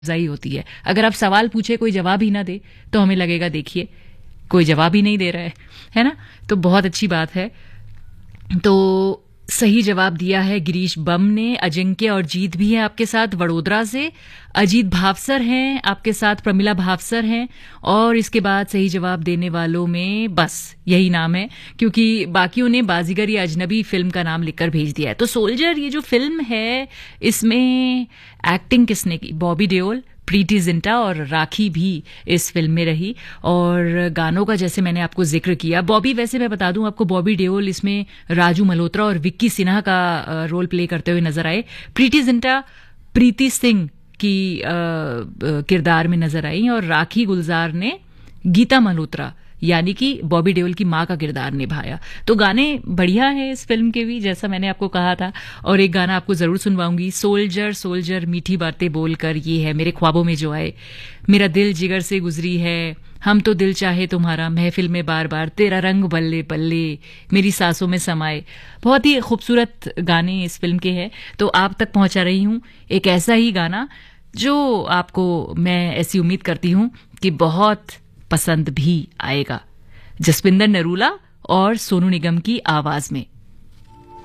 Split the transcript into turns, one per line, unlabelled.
अफजाई होती है। अगर आप सवाल पूछे कोई जवाब ही ना दे तो हमें लगेगा देखिए कोई जवाब ही नहीं दे रहा है ना। तो बहुत अच्छी बात है। तो सही जवाब दिया है गिरीश बम ने। अजिंक्य और जीत भी है आपके साथ वडोदरा से। अजीत भावसर हैं आपके साथ, प्रमिला भावसर हैं। और इसके बाद सही जवाब देने वालों में बस यही नाम है, क्योंकि बाकियों ने बाजीगर या अजनबी फिल्म का नाम लिखकर भेज दिया है। तो सोल्जर ये जो फिल्म है इसमें एक्टिंग किसने की? बॉबी देओल, प्रीति जिंटा और राखी भी इस फिल्म में रही। और गानों का जैसे मैंने आपको जिक्र किया, बॉबी, वैसे मैं बता दूं आपको, बॉबी देओल इसमें राजू मल्होत्रा और विक्की सिन्हा का रोल प्ले करते हुए नजर आए। प्रीति जिंटा प्रीति सिंह की किरदार में नजर आई और राखी गुलजार ने गीता मल्होत्रा यानी कि बॉबी देओल की मां का किरदार निभाया। तो गाने बढ़िया हैं इस फिल्म के भी, जैसा मैंने आपको कहा था। और एक गाना आपको जरूर सुनवाऊंगी, सोल्जर सोल्जर मीठी बातें बोलकर, ये है मेरे ख्वाबों में जो आए, मेरा दिल जिगर से गुजरी है, हम तो दिल चाहे तुम्हारा, महफिल में बार बार, तेरा रंग बल्ले बल्ले, मेरी सांसों में समाए। बहुत ही खूबसूरत गाने इस फिल्म के हैं। तो आप तक पहुंचा रही हूं एक ऐसा ही गाना जो आपको, मैं ऐसी उम्मीद करती हूं कि बहुत पसंद भी आएगा। जसविंदर नरूला और सोनू निगम की आवाज में।